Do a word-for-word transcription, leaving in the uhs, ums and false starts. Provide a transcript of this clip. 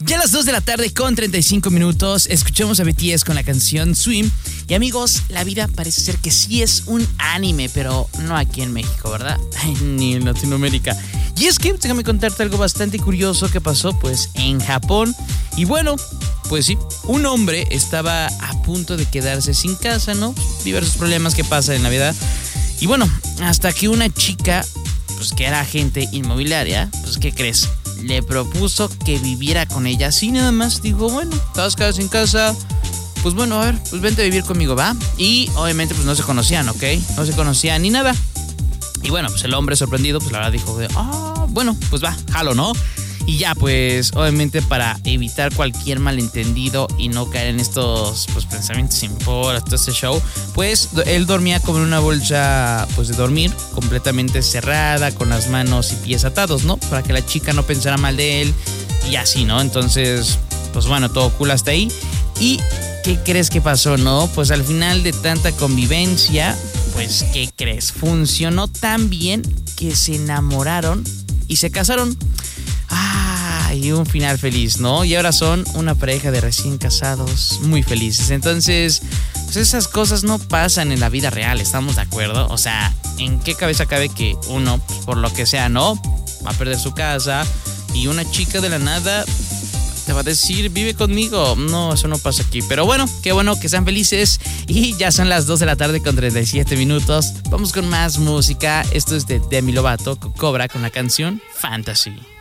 Ya a las dos de la tarde con treinta y cinco minutos, escuchamos a B T S con la canción Swim. Y amigos, la vida parece ser que sí es un anime, pero no aquí en México, ¿verdad? Ay, ni en Latinoamérica. Y es que, déjame contarte algo bastante curioso que pasó pues en Japón. Y bueno, pues sí, un hombre estaba a punto de quedarse sin casa, ¿no? Diversos problemas que pasan en la vida. Y bueno, hasta que una chica, pues que era agente inmobiliaria, pues ¿qué crees? Le propuso que viviera con ella. Así nada más, dijo, bueno, estabas quedado sin casa, pues bueno, a ver, pues vente a vivir conmigo, ¿va? Y obviamente pues no se conocían, ¿ok? No se conocían ni nada. Y bueno, pues el hombre sorprendido, pues la verdad dijo, ah, bueno, pues va, jalo, ¿no? Y ya, pues, obviamente para evitar cualquier malentendido y no caer en estos pues, pensamientos impuros, todo este show, pues él dormía como en una bolsa pues de dormir, completamente cerrada, con las manos y pies atados, ¿no? Para que la chica no pensara mal de él y así, ¿no? Entonces, pues bueno, todo cool hasta ahí. ¿Y qué crees que pasó, no? Pues al final de tanta convivencia, pues, ¿qué crees? Funcionó tan bien que se enamoraron y se casaron. Ah, y un final feliz, ¿no? Y ahora son una pareja de recién casados muy felices. Entonces, pues esas cosas no pasan en la vida real, ¿estamos de acuerdo? O sea, ¿en qué cabeza cabe que uno, pues, por lo que sea, no, va a perder su casa y una chica de la nada te va a decir, vive conmigo? No, eso no pasa aquí. Pero bueno, qué bueno que sean felices. Y ya son las dos de la tarde con treinta y siete minutos. Vamos con más música. Esto es de Demi Lovato, Cobra, con la canción Fantasy.